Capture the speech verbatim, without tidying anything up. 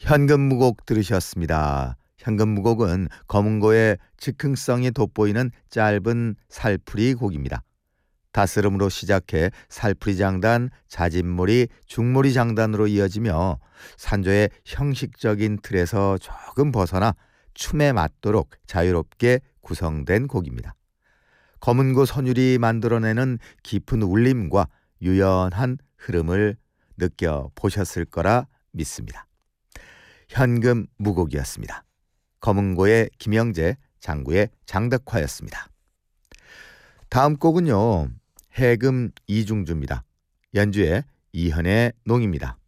현금무곡 들으셨습니다. 현금무곡은 검은고의 즉흥성이 돋보이는 짧은 살풀이 곡입니다. 다스름으로 시작해 살풀이 장단, 자진몰이, 중몰이 장단으로 이어지며 산조의 형식적인 틀에서 조금 벗어나 춤에 맞도록 자유롭게 구성된 곡입니다. 검은고 선율이 만들어내는 깊은 울림과 유연한 흐름을 느껴보셨을 거라 믿습니다. 현금무곡이었습니다. 검은고의 김영재, 장구의 장덕화였습니다. 다음 곡은요, 해금 이중주입니다. 연주의 이현의 농입니다.